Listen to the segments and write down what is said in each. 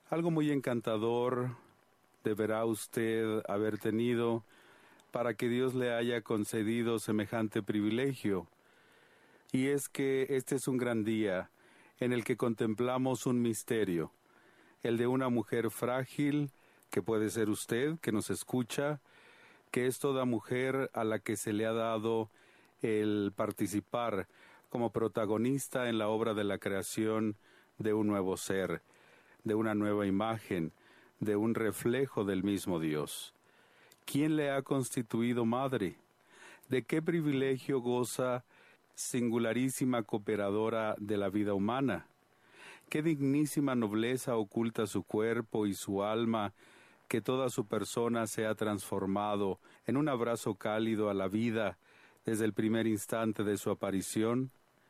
Algo muy encantador deberá usted haber tenido para que Dios le haya concedido semejante privilegio. Y es que este es un gran día en el que contemplamos un misterio, el de una mujer frágil, que puede ser usted, que nos escucha, que es toda mujer a la que se le ha dado el participar como protagonista en la obra de la creación de un nuevo ser, de una nueva imagen, de un reflejo del mismo Dios. ¿Quién le ha constituido madre? ¿De qué privilegio goza singularísima cooperadora de la vida humana? ¿Qué dignísima nobleza oculta su cuerpo y su alma, que toda su persona se ha transformado en un abrazo cálido a la vida desde el primer instante de su aparición?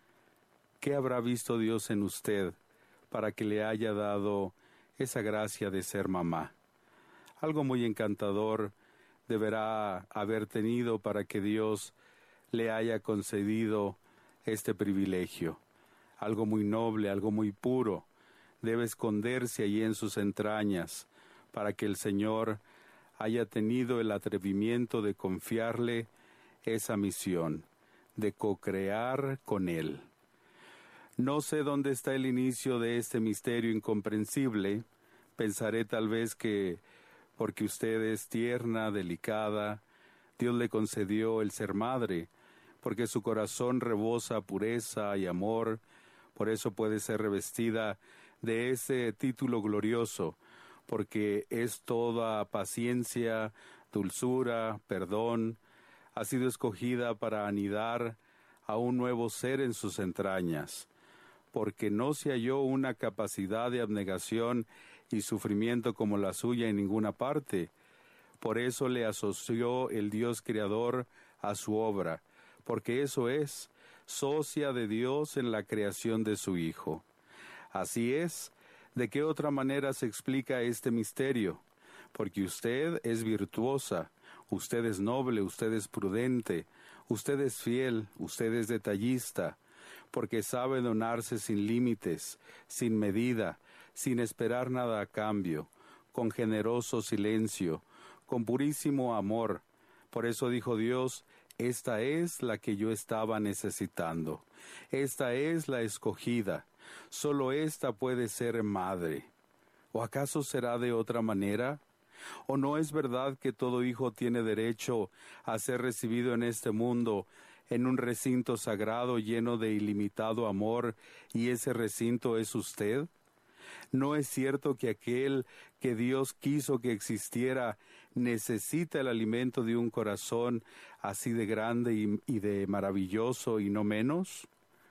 ¿Qué habrá visto Dios en usted para que le haya dado esa gracia de ser mamá? Algo muy encantador deberá haber tenido para que Dios le haya concedido este privilegio. Algo muy noble, algo muy puro, debe esconderse allí en sus entrañas para que el Señor haya tenido el atrevimiento de confiarle esa misión, de co-crear con Él. No sé dónde está el inicio de este misterio incomprensible. Pensaré tal vez que porque usted es tierna, delicada, Dios le concedió el ser madre, porque su corazón rebosa pureza y amor, por eso puede ser revestida de ese título glorioso, porque es toda paciencia, dulzura, perdón, ha sido escogida para anidar a un nuevo ser en sus entrañas, porque no se halló una capacidad de abnegación y sufrimiento como la suya en ninguna parte. Por eso le asoció el Dios Creador a su obra, porque eso es, socia de Dios en la creación de su Hijo. Así es, ¿de qué otra manera se explica este misterio? Porque usted es virtuosa, usted es noble, usted es prudente, usted es fiel, usted es detallista, porque sabe donarse sin límites, sin medida, sin esperar nada a cambio, con generoso silencio, con purísimo amor. Por eso dijo Dios: esta es la que yo estaba necesitando, esta es la escogida, solo esta puede ser madre. ¿O acaso será de otra manera? ¿O no es verdad que todo hijo tiene derecho a ser recibido en este mundo, en un recinto sagrado lleno de ilimitado amor, y ese recinto es usted? ¿No es cierto que aquel que Dios quiso que existiera necesita el alimento de un corazón así de grande y de maravilloso y no menos?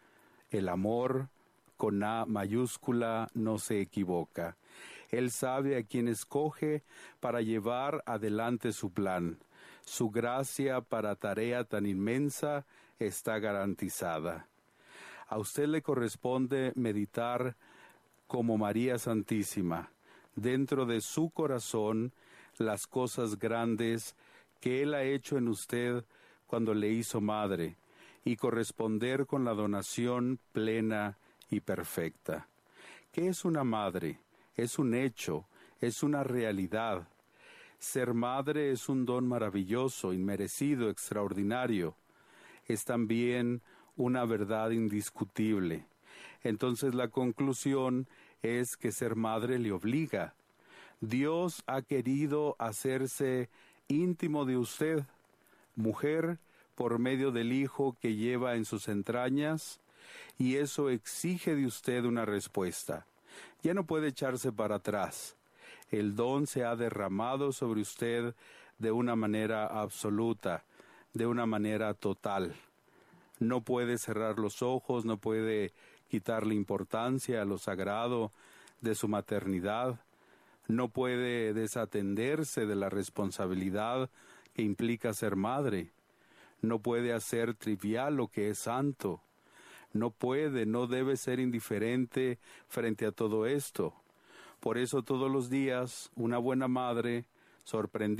El amor, con A mayúscula, no se equivoca. Él sabe a quién escoge para llevar adelante su plan. Su gracia para tarea tan inmensa está garantizada. A usted le corresponde meditar como María Santísima, dentro de su corazón, las cosas grandes que Él ha hecho en usted cuando le hizo madre, y corresponder con la donación plena y perfecta. ¿Qué es una madre? Es un hecho, es una realidad. Ser madre es un don maravilloso, inmerecido, extraordinario. Es también una verdad indiscutible. Entonces la conclusión es que ser madre le obliga. Dios ha querido hacerse íntimo de usted, mujer, por medio del Hijo que lleva en sus entrañas, y eso exige de usted una respuesta. Ya no puede echarse para atrás. El don se ha derramado sobre usted de una manera absoluta, de una manera total. No puede cerrar los ojos, no puede quitarle importancia a lo sagrado de su maternidad, no puede desatenderse de la responsabilidad que implica ser madre, no puede hacer trivial lo que es santo, no debe ser indiferente frente a todo esto. Por eso todos los días una buena madre, sorprendida